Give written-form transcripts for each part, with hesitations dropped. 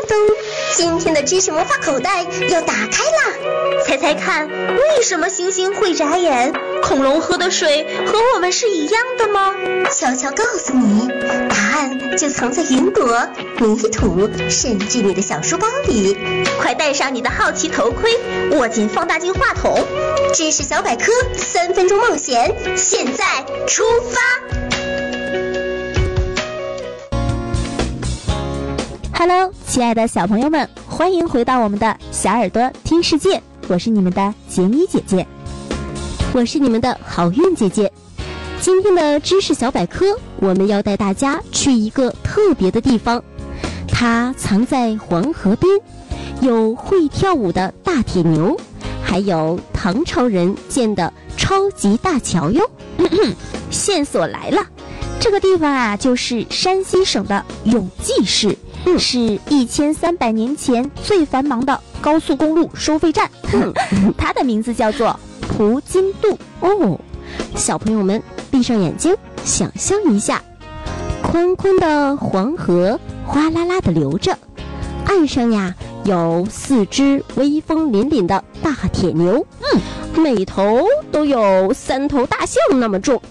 咚，今天的知识魔法口袋要打开啦！ 猜猜看，为什么猩猩会眨眼？恐龙喝的水和我们是一样的吗？ 悄悄告诉你，答案就藏在云朵、泥土，甚至你的小书包里。 快戴上你的好奇头盔，握紧放大镜话筒， 知识小百科，3分钟冒险，现在出发 ！Hello， 亲爱的小朋友们，欢迎回到我们的小耳朵听世界，我是你们的杰米姐姐， 我是你们的好运姐姐。今天的知识小百科，我们要带大家去一个特别的地方，它藏在黄河边，有会跳舞的大铁牛，还有唐朝人建的超级大桥哟。 线索来了，这个地方啊，就是山西省的永济市。是1300年前最繁忙的高速公路收费站，它的名字叫做蒲津渡。 哦，小朋友们闭上眼睛，想象一下，宽宽的黄河哗啦啦地流着，岸上呀有4只威风凛凛的大铁牛，每头都有3头大象那么重。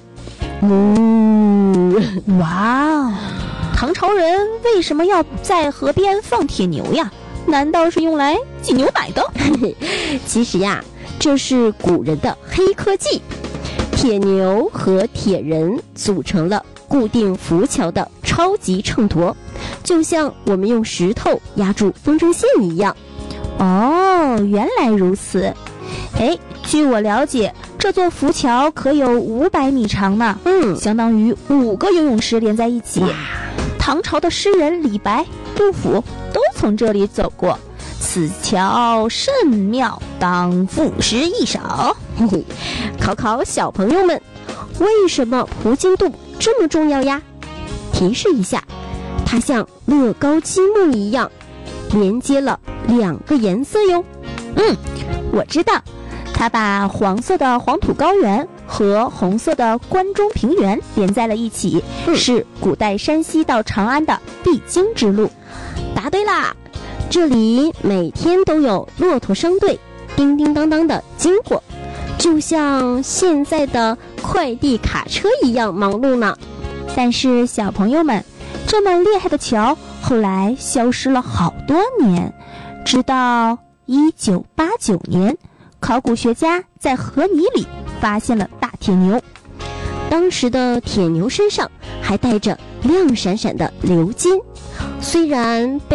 哇！唐朝人为什么要在河边放铁牛呀？难道是用来挤牛奶的？ 其实呀，这是古人的黑科技。铁牛和铁人组成了固定浮桥的超级秤砣，就像我们用石头压住风筝线一样。 哦，原来如此。哎，据我了解，这座浮桥可有500米长呢，相当于5个游泳池连在一起。唐朝的诗人李白、杜甫都从这里走过，此桥甚妙，当赋诗一首。 考考小朋友们，为什么蒲津渡这么重要呀？提示一下，它像乐高积木一样，连接了2个颜色哟。 我知道，它把黄色的黄土高原和红色的关中平原连在了一起，是古代山西到长安的必经之路。 答对啦！这里每天都有骆驼商队叮叮当当的经过，就像现在的快递卡车一样忙碌呢。 但是小朋友们，这么厉害的桥后来消失了好多年，直到1989年，考古学家在河泥里发现了大铁牛， 当时的铁牛身上还带着亮闪闪的鎏金，虽然被